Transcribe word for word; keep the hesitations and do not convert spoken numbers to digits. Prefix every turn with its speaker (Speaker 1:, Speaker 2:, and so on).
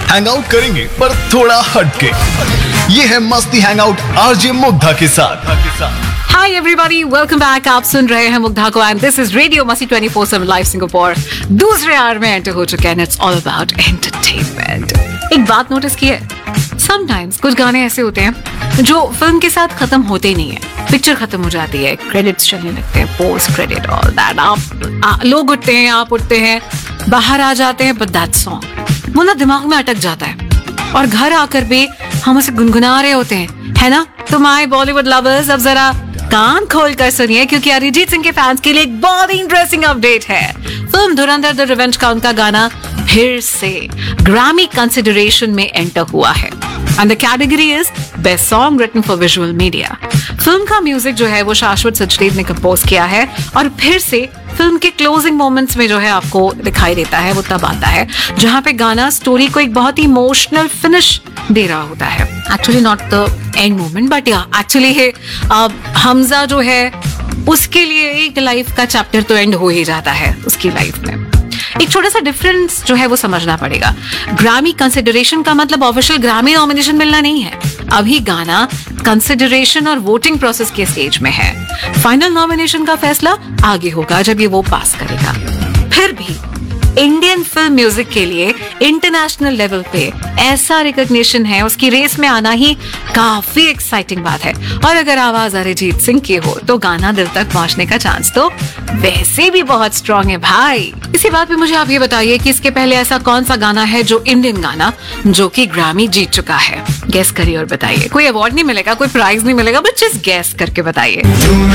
Speaker 1: Hang out करेंगे पर थोड़ा हटके। ये है मस्ती हैंग आउट आरजे मुग्धा के साथ।
Speaker 2: Hi everybody, welcome back. आप सुन रहे हैं मुग्धा को एंड दिस इज रेडियो मस्ती twenty four seven live Singapore. दूसरे आवर में एंटर हो चुके हैं। It's all about entertainment. एक बात नोटिस की है, समटाइम्स कुछ गाने ऐसे होते हैं जो फिल्म के साथ खत्म होते ही नहीं है। पिक्चर खत्म हो जाती है, क्रेडिट्स चलने लगते हैं, पोस्ट क्रेडिट ऑल दैट, आप आ, लोग उठते हैं, आप उठते हैं, बाहर आ जाते हैं, बट दैट सॉन्ग वो ना दिमाग में अटक जाता है और घर आकर भी हम उसे गुनगुना रहे होते हैं, है ना। तो माय बॉलीवुड लवर्स, अब जरा कान खोल कर सुनिए क्योंकि अरिजीत सिंह के फैंस के लिए एक बहुत ही इंटरेस्टिंग अपडेट है। फिल्म धुरंधर द रिवेंज का उनका गाना फिर से ग्रैमी कंसिडरेशन में एंटर हुआ है and the category is best song written for visual media. Film का म्यूजिक जो है वो शाश्वत सचदेव ने कंपोज किया है और फिर से फिल्म के क्लोजिंग मोमेंट्स में जो है आपको दिखाई देता है वो तब आता है जहां पे गाना स्टोरी को एक बहुत ही इमोशनल फिनिश दे रहा होता है। Actually not the end moment but या एक्चुअली है हमजा जो है उसके लिए एक लाइफ का चैप्टर तो एंड हो ही जाता है उसकी लाइफ में। एक छोटा सा डिफरेंस जो है वो समझना पड़ेगा। ग्रैमी कंसिडरेशन का मतलब ऑफिशियल ग्रैमी नॉमिनेशन मिलना नहीं है। अभी गाना कंसिडरेशन और वोटिंग प्रोसेस के स्टेज में है। फाइनल नॉमिनेशन का फैसला आगे होगा जब ये वो पास करेगा। फिर भी इंडियन फिल्म म्यूजिक के लिए इंटरनेशनल लेवल पे ऐसा रिकॉग्निशन है, उसकी रेस में आना ही काफी एक्साइटिंग बात है। और अगर आवाज अरिजीत सिंह की हो तो गाना दिल तक पहुंचने का चांस तो वैसे भी बहुत स्ट्रॉन्ग है भाई। इसी बात पे मुझे आप ये बताइए कि इसके पहले ऐसा कौन सा गाना है जो इंडियन गाना जो कि ग्रैमी जीत चुका है। गेस करिए और बताइए। कोई अवार्ड नहीं मिलेगा, कोई प्राइज नहीं मिलेगा, बट जस्ट गेस करके बताइए।